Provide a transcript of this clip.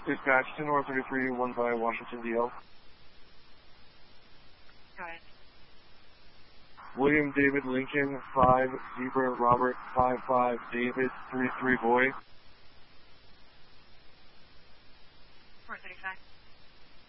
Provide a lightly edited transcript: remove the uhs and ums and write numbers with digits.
Dispatch to North 33, 1 by Washington, DL. Go ahead. William David Lincoln, 5, Zebra Robert, 5, David, 3 boy. 435.